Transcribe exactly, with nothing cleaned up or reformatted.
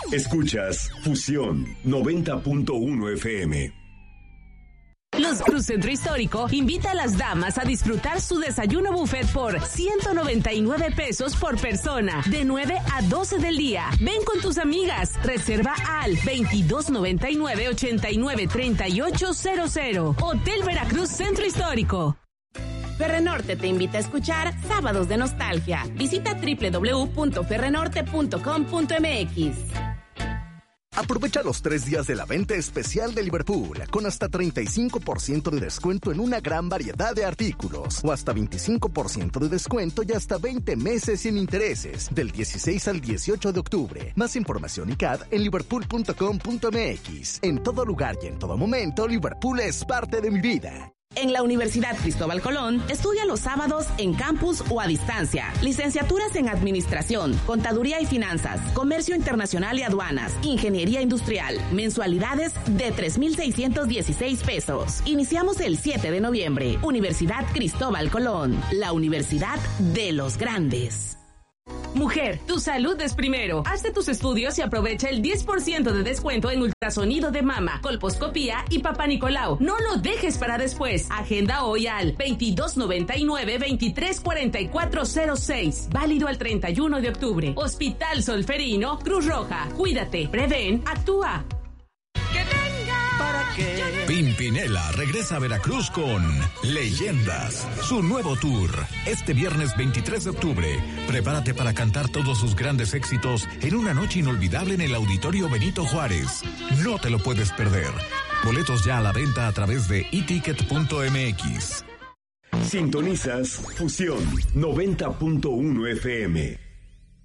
Escuchas Fusión noventa punto uno F M. Los Cruz Centro Histórico invita a las damas a disfrutar su desayuno buffet por ciento noventa y nueve pesos por persona, de nueve a doce del día. Ven con tus amigas. Reserva al veintidós noventa y nueve, ochenta y nueve, treinta y ocho cero cero. Hotel Veracruz Centro Histórico. Ferrenorte te invita a escuchar Sábados de Nostalgia. Visita doble u doble u doble u punto ferrenorte punto com punto m x. Aprovecha los tres días de la venta especial de Liverpool, con hasta treinta y cinco por ciento de descuento en una gran variedad de artículos, o hasta veinticinco por ciento de descuento y hasta veinte meses sin intereses, del dieciséis al dieciocho de octubre. Más información y C A D en liverpool punto com punto m x. En todo lugar y en todo momento, Liverpool es parte de mi vida. En la Universidad Cristóbal Colón, estudia los sábados en campus o a distancia. Licenciaturas en Administración, Contaduría y Finanzas, Comercio Internacional y Aduanas, Ingeniería Industrial. Mensualidades de tres mil seiscientos dieciséis pesos. Iniciamos el siete de noviembre. Universidad Cristóbal Colón, la universidad de los grandes. Mujer, tu salud es primero. Hazte tus estudios y aprovecha el diez por ciento de descuento en ultrasonido de mama, colposcopía y Papá Nicolau. No lo dejes para después. Agenda hoy al veintidós noventa y nueve, veintitrés cuarenta y cuatro cero seis. Válido al treinta y uno de octubre. Hospital Solferino, Cruz Roja. Cuídate, prevén, actúa. Pimpinela regresa a Veracruz con Leyendas, su nuevo tour. Este viernes veintitrés de octubre, prepárate para cantar todos sus grandes éxitos en una noche inolvidable en el Auditorio Benito Juárez. No te lo puedes perder. Boletos ya a la venta a través de e ticket punto m x. Sintonizas Fusión noventa punto uno F M.